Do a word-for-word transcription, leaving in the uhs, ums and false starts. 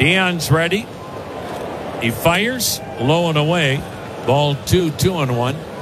Dion's ready. He fires low and away. Ball two, two and one.